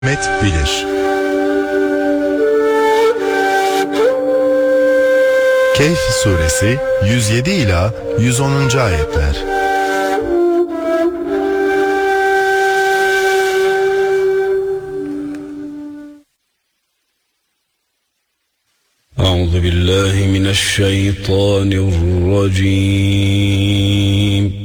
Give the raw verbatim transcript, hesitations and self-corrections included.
Met bilir. Kehf suresi yüz yedi ila yüz onuncu ayetler. Euzu billahi mineşşeytanirracim.